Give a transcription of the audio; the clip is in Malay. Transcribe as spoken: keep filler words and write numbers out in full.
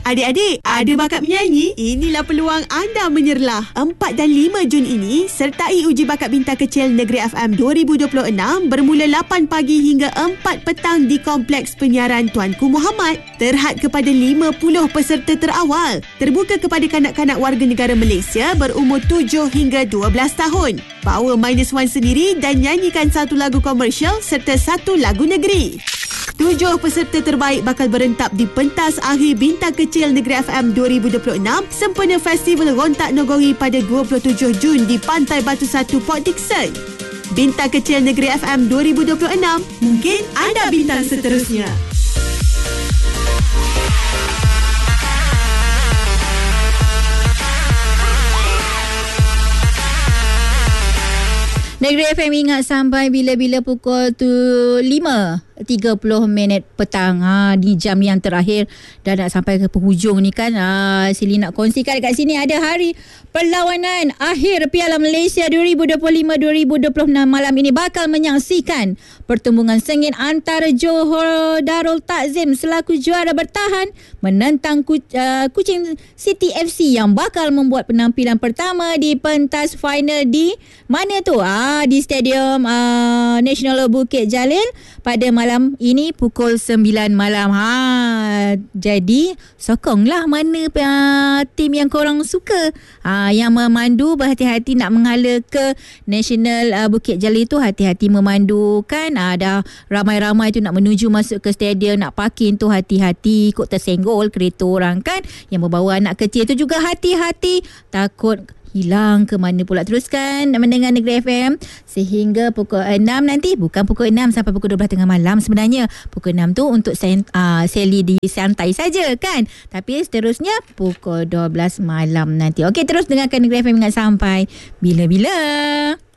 Adik-adik, ada bakat menyanyi? Inilah peluang anda menyerlah. empat dan lima Jun ini sertai uji bakat bintang kecil Negeri F M dua ribu dua puluh enam bermula lapan pagi hingga empat petang di Kompleks Penyiaran Tuanku Muhammad. Terhad kepada lima puluh peserta terawal. Terbuka kepada kanak-kanak warga negara Malaysia berumur tujuh hingga dua belas tahun. Bawa minus one sendiri dan nyanyikan satu lagu komersial serta satu lagu negeri. Tujuh peserta terbaik bakal berentap di pentas akhir Bintang Kecil Negeri F M dua ribu dua puluh enam sempena Festival Rontak Nogori pada dua puluh tujuh Jun di Pantai Batu Satu, Port Dickson. Bintang Kecil Negeri F M dua ribu dua puluh enam, mungkin anda bintang seterusnya. Negeri F M ingat sampai bila-bila pukul tu lima tiga puluh minit petang ha, di jam yang terakhir dah nak sampai ke penghujung ni kan. ha, Sili nak kongsikan dekat sini ada hari perlawanan akhir Piala Malaysia dua ribu dua puluh lima dua ribu dua puluh enam. Malam ini bakal menyaksikan pertembungan sengit antara Johor Darul Takzim selaku juara bertahan menentang uh, Kuching City F C yang bakal membuat penampilan pertama di pentas final di mana tu? Ah, di Stadium uh, Nasional Bukit Jalil pada malam ini pukul sembilan malam. Ha, jadi sokonglah mana uh, tim yang korang suka. Ha, yang memandu berhati-hati nak menghala ke Nasional uh, Bukit Jalil tu, hati-hati memandu kan. Ada ramai-ramai tu nak menuju masuk ke stadium, nak parking tu hati-hati, kok tersenggol kereta orang kan. Yang membawa anak kecil tu juga hati-hati, takut hilang ke mana pula. Teruskan mendengar Negeri F M sehingga pukul enam nanti. Bukan pukul enam sampai pukul dua belas tengah malam sebenarnya. Pukul enam tu untuk sen, uh, Sally di santai saja kan. Tapi seterusnya pukul dua belas malam nanti. Okey, terus dengarkan Negeri F M ingat sampai bila-bila.